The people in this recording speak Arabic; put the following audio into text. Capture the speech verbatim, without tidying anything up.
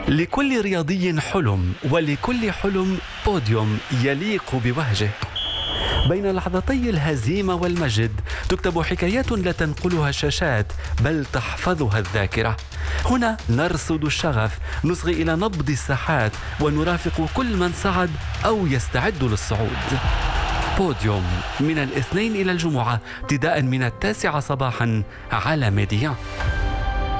لكل رياضي حلم، ولكل حلم بوديوم يليق بوهجه. بين لحظتي الهزيمة والمجد تكتب حكايات لا تنقلها الشاشات بل تحفظها الذاكرة. هنا نرصد الشغف، نصغي إلى نبض الساحات، ونرافق كل من صعد أو يستعد للصعود. بوديوم من الاثنين إلى الجمعة ابتداء من التاسعة صباحا على ميديا.